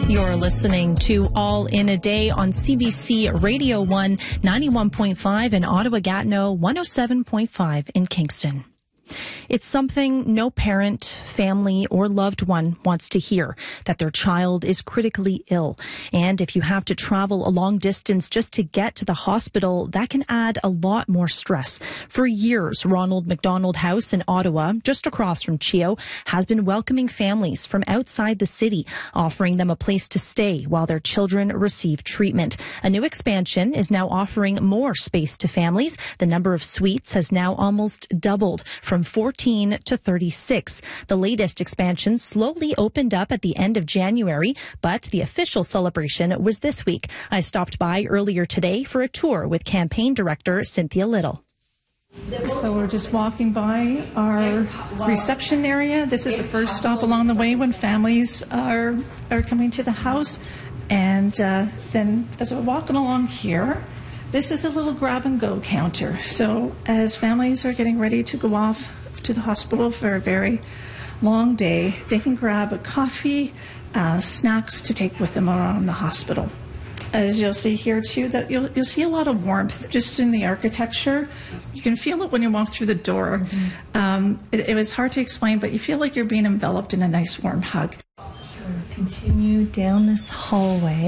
You're listening to All in a Day on CBC Radio 1, 91.5 in Ottawa-Gatineau, 107.5 in Kingston. It's something no parent, family, or loved one wants to hear, that their child is critically ill. And if you have to travel a long distance just to get to the hospital, that can add a lot more stress. For years, Ronald McDonald House in Ottawa, just across from CHEO, has been welcoming families from outside the city, offering them a place to stay while their children receive treatment. A new expansion is now offering more space to families. The number of suites has now almost doubled from 14 to 36. The latest expansion slowly opened up at the end of January, but the official celebration was this week. I stopped by earlier today for a tour with campaign director Cynthia Little. So we're just walking by our reception area. This is the first stop along the way when families are coming to the house. And then as we're walking along here, this is a little grab-and-go counter. So as families are getting ready to go off to the hospital for a very long day, they can grab a coffee, snacks to take with them around the hospital. As you'll see here too, that you'll see a lot of warmth just in the architecture. You can feel it when you walk through the door. It was hard to explain, but you feel like you're being enveloped in a nice warm hug. Continue down this hallway.